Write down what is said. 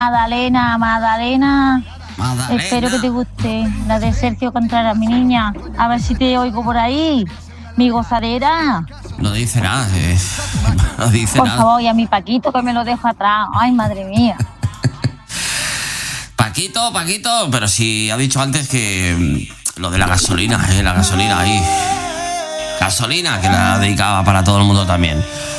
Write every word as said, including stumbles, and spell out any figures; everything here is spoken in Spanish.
Magdalena, Magdalena. Magdalena. Espero que te guste la de Sergio Contreras, mi niña. A ver si te oigo por ahí. Mi gozadera. No dice nada, eh. No dice Por nada. favor, y a mi Paquito que me lo dejo atrás. Ay, madre mía. Paquito, Paquito, pero si ha dicho antes que mm, lo de la gasolina, eh, la gasolina ahí. Gasolina, que la dedicaba para todo el mundo también.